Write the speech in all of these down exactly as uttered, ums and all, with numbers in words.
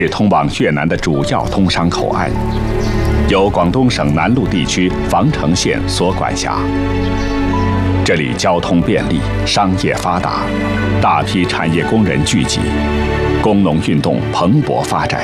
是通往越南的主要通商口岸，由广东省南路地区防城县所管辖。这里交通便利，商业发达，大批产业工人聚集，工农运动蓬勃发展。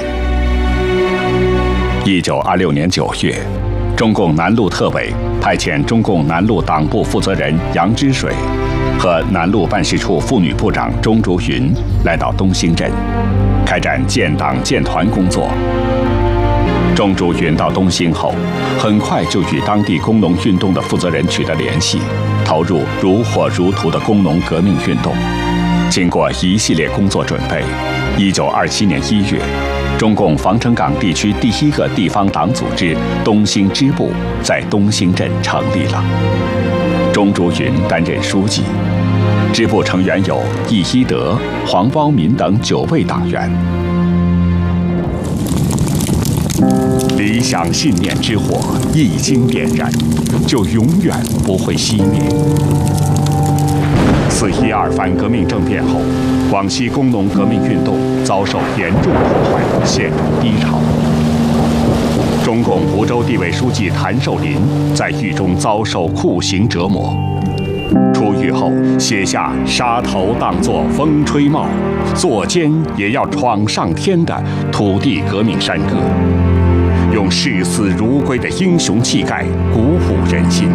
一九二六年九月，中共南路特委派遣中共南路党部负责人杨之水和南路办事处妇女部长钟竹云来到东兴镇，开展建党建团工作。钟竹云到东兴后，很快就与当地工农运动的负责人取得联系，投入如火如荼的工农革命运动。经过一系列工作准备，一九二七年一月，中共防城港地区第一个地方党组织东兴支部在东兴镇成立了。钟竹云担任书记，支部成员有易一德、黄包民等九位党员。理想信念之火一经点燃，就永远不会熄灭。四一二反革命政变后，广西工农革命运动遭受严重破坏，陷入低潮。中共福州地委书记谭寿林在狱中遭受酷刑折磨，出狱后写下“杀头当作风吹帽，坐监也要闯上天”的土地革命山歌，用视死如归的英雄气概鼓舞人心。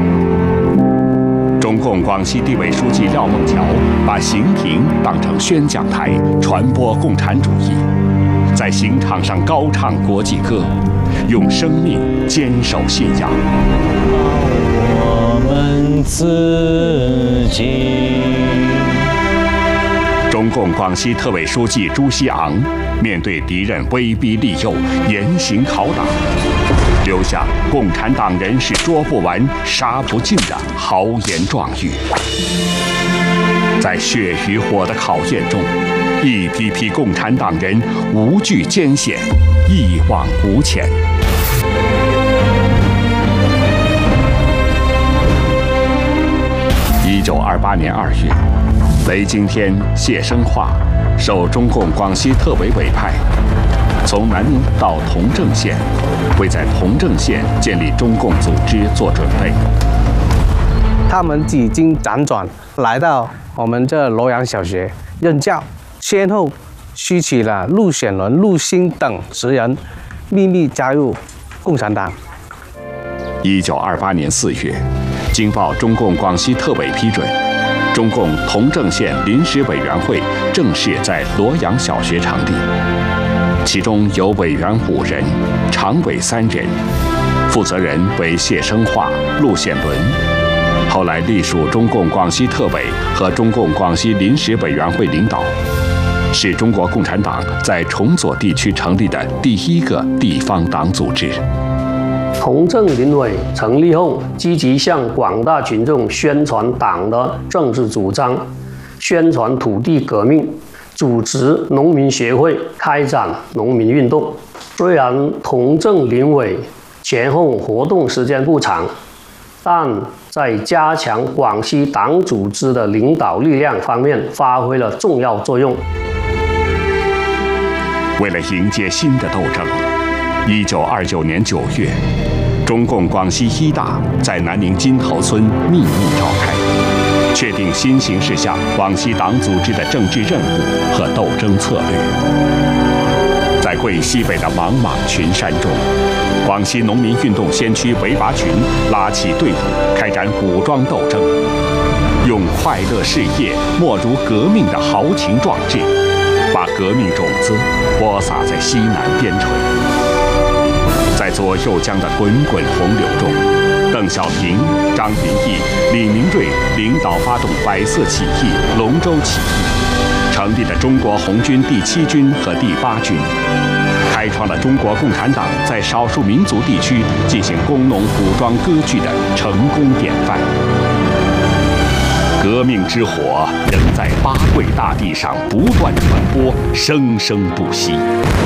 中共广西地委书记廖孟桥把刑庭当成宣讲台，传播共产主义，在刑场上高唱国际歌，用生命坚守信仰。 我们自己。 中共广西特委书记朱锡昂面对敌人威逼利诱，严刑拷打，留下“共产党人是捉不完、杀不尽”的豪言壮语。在血与火的考验中，一批批共产党人无惧艰险，一往无前。一九二八年二月，雷惊天、谢生化受中共广西特委委派，从南宁到同正县，为在同正县建立中共组织做准备。 他们几经辗转，来到我们这罗阳小学任教，先后吸取了陆显伦、陆星等十人，秘密加入共产党。 一九二八年四月，经报中共广西特委批准，中共同正县临时委员会正式在罗阳小学成立，其中有委员五人，常委三人，负责人为谢生化、陆显伦，后来隶属中共广西特委和中共广西临时委员会领导，是中国共产党在崇左地区成立的第一个地方党组织。 同正临委成立后，积极向广大群众宣传党的政治主张，宣传土地革命，组织农民协会，开展农民运动。虽然同正临委前后活动时间不长，但在加强广西党组织的领导力量方面发挥了重要作用。 为了迎接新的斗争，一九二九年九月，中共广西一大在南宁金头村秘密召开，确定新形势下广西党组织的政治任务和斗争策略。在桂西北的茫茫群山中，广西农民运动先驱维拔群拉起队伍，开展武装斗争，用快乐事业莫如革命的豪情壮志，把革命种子播撒在西南边陲。在左右江的滚滚洪流中，邓小平、张云逸、李明瑞领导发动百色起义、龙舟起义，成立了中国红军第七军和第八军，开创了中国共产党在少数民族地区进行工农武装割据的成功典范。革命之火仍在八桂大地上不断传播，生生不息。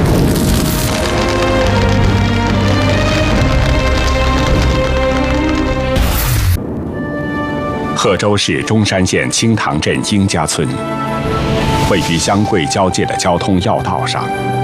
贺州市中山县青塘镇英家村，位于湘桂交界的交通要道上，